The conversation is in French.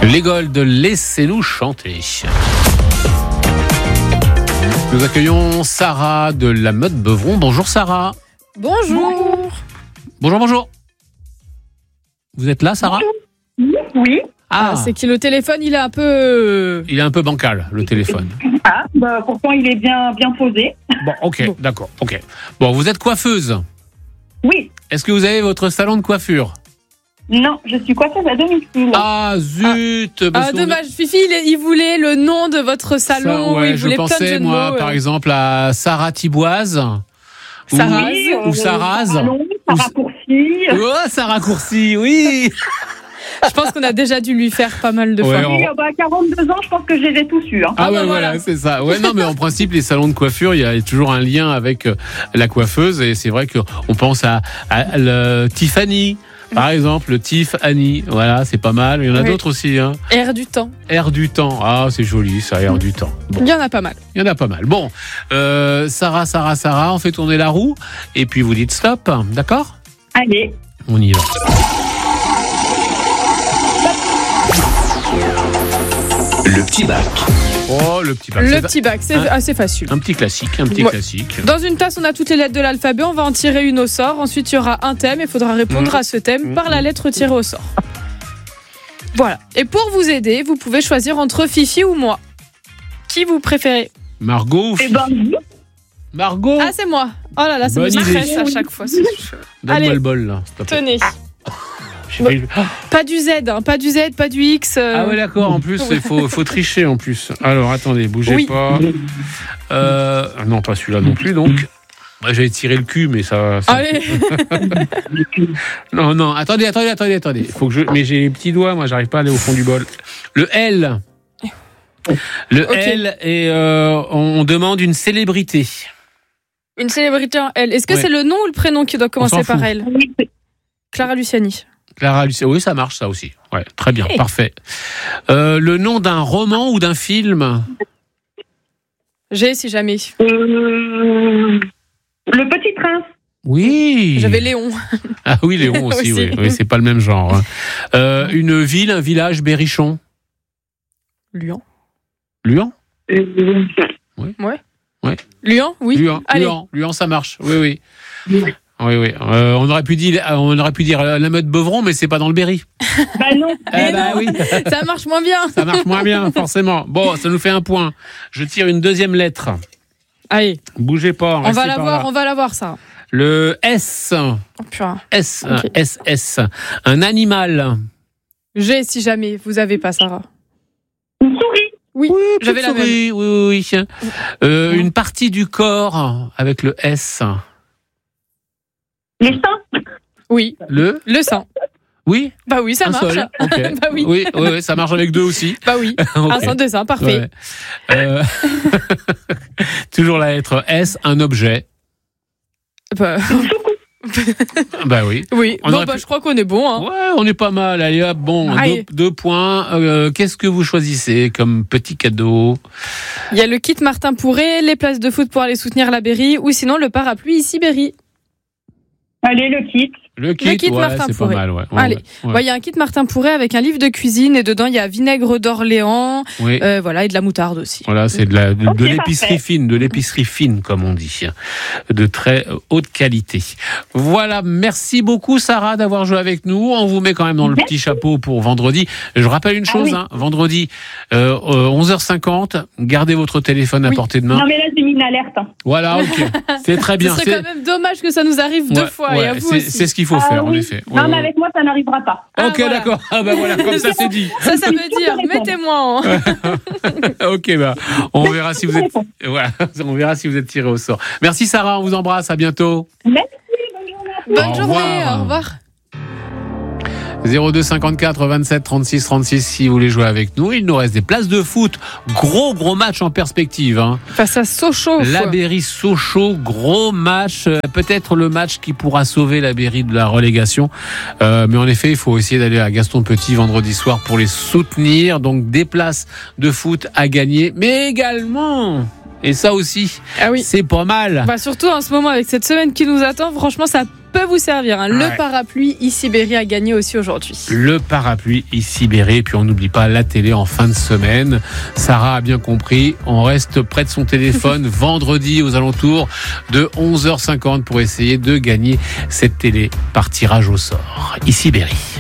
Les Gold, laissez-nous chanter. Nous accueillons Sarah de la Motte-Beuvron. Bonjour Sarah. Bonjour. Bonjour. Vous êtes là, Sarah ? Oui. Ah, C'est que le téléphone, il est un peu... il est un peu bancal, le téléphone. Ah, pourtant il est bien posé. Bon, ok, d'accord, ok. Bon, vous êtes coiffeuse. Oui. Est-ce que vous avez votre salon de coiffure ? Non, je suis coiffeuse à domicile. Ah, zut parce qu'on- dommage, Fifi, il voulait le nom de votre salon. Ça, ouais, il je voulait plein de pensais, jeux de moi, mots. par exemple, à Sarah Thiboise. Sarah. Ou Sarraz. Salon, ça raccourcit. Oh, ça raccourcit, oui. Je pense qu'on a déjà dû lui faire pas mal de Ouais, fois. Oui, à 42 ans, je pense que je les ai tous eus. Hein. Ah ouais, bah voilà, voilà. c'est ça. Ouais, non, mais en principe, les salons de coiffure, il y a toujours un lien avec la coiffeuse. Et c'est vrai qu'on pense à le Tiffany, par exemple, le Tiffany. Voilà, c'est pas mal. Il y en a Oui. d'autres aussi. Hein. Air du temps. Air du temps. Ah, c'est joli, ça, Air du temps. Bon, Il y en a pas mal. il y en a pas mal. Bon, Sarah, on fait tourner la roue. Et puis vous dites stop. D'accord ? Allez. On y va. Le petit bac. Oh, le petit bac. Le C'est petit bac, c'est un- assez facile. un petit classique, Ouais. classique. Dans une tasse, on a toutes les lettres de l'alphabet. On va en tirer une au sort. Ensuite, il y aura un thème. Il faudra répondre à ce thème par la lettre tirée au sort. Voilà. Et pour vous aider, vous pouvez choisir entre Fifi ou moi. Qui vous préférez ? Margot ou Eh ben, Margot, Ah, c'est moi. Oh là là, ça me Bonne stresse idée. à chaque fois. donne-moi allez. le bol là. s'il te plaît. Tenez. J'ai failli- Pas du Z, hein. Pas du Z, pas du X. Ah ouais, d'accord, en plus, il faut tricher en plus. Alors attendez, bougez Oui. pas. Non, pas celui-là non plus, donc. Ouais, j'allais tirer le cul, mais ça. Allez. Non, attendez. Faut que mais j'ai les petits doigts, moi, j'arrive pas à aller au fond du bol. Le L. Le Ok. L, et on demande une célébrité. Une célébrité en L. Est-ce que Ouais. c'est le nom ou le prénom qui doit commencer s'en par fout. L ? oui, Clara Luciani. Clara Luciani. Oui, ça marche, ça aussi. Ouais, très bien, parfait. Le nom d'un roman ou d'un film ? J'ai, si jamais. le Petit Prince. Oui. J'avais Léon. Ah oui, Léon aussi, Aussi. oui, c'est pas le même genre. Hein. Une ville, un village, Berrichon. Lyon. Lyon ? Lyon, oui. Allez. Lyon, ça marche. Oui. On aurait pu dire la Motte-Beuvron, mais c'est pas dans le Berry. Bah non. Eh bah oui, Ça marche moins bien. ça marche moins bien, forcément. Bon, ça nous fait un point. Je tire une deuxième lettre. Allez, Bougez pas. on va restez la par voir, là. on va la voir, ça. Le S. Oh, putain. S. Ok. S. Un animal. J'ai, si jamais vous avez pas, Sarah. Une souris. Oui, j'avais la même. Souris, oui. Une partie du corps avec le S. Les seins. Oui, Le sein. Oui. Bah oui, ça un marche. seul. Ok. Bah oui. Oui, ça marche avec deux aussi. Bah oui, Ok. un sein, deux seins, parfait. Ouais. Toujours la lettre S, un objet. Bah, Bah oui. oui, On bon, aurait bah, pu- je crois qu'on est bon. Hein. Ouais, on est pas mal. Allez hop, bon, Allez. deux points. Qu'est-ce que vous choisissez comme petit cadeau ? Il y a le kit Martin Pourret, les places de foot pour aller soutenir la Berry, ou sinon le parapluie ici Berry. Allez, le kit. Le kit, kit ouais, Martin c'est pas Pourret. mal. Ouais. Allez. Ouais. Ouais, il y a un kit Martin Pourret avec un livre de cuisine et dedans il y a vinaigre d'Orléans, Oui. voilà, et de la moutarde aussi. Voilà, c'est de Ok, l'épicerie parfait. fine, comme on dit, de très haute qualité. Voilà, merci beaucoup Sarah d'avoir joué avec nous. On vous met quand même dans le petit chapeau pour vendredi. Je rappelle une chose, oui. vendredi 11h50, gardez votre téléphone à Oui. portée de main. Non, mais là, j'ai mis une alerte. Hein. Voilà, ok, c'est très Ce bien. serait quand même dommage que ça nous arrive deux fois et à vous aussi. c'est ce qu'il faut faire, en oui. effet. Non, mais avec moi, ça n'arrivera pas. Ah, Ok, voilà. d'accord. Ah bah voilà, comme ça c'est dit. Ça veut dire, répondre. mettez-moi en... Ok, bah on verra si vous êtes, voilà, on verra si vous êtes tiré au sort. Merci Sarah, on vous embrasse, à bientôt. Merci, bonne journée à vous. Bonne Au journée, revoir. au revoir. 02 54 27 36 36 si vous voulez jouer avec nous. Il nous reste des places de foot. Gros match en perspective. Hein. Face à Sochaux. La Berry Sochaux, gros match. Peut-être le match qui pourra sauver la Berry de la relégation. Mais en effet, il faut essayer d'aller à Gaston Petit vendredi soir pour les soutenir. Donc des places de foot à gagner. Mais également, et ça aussi, Ah oui. c'est pas mal. Bah surtout en ce moment avec cette semaine qui nous attend, franchement ça peut vous servir. Hein. Le parapluie Issy-Berry a gagné aussi aujourd'hui. Le parapluie Issy-Berry. Et puis on n'oublie pas la télé en fin de semaine. Sarah a bien compris. On reste près de son téléphone vendredi aux alentours de 11h50 pour essayer de gagner cette télé par tirage au sort. Issy-Berry.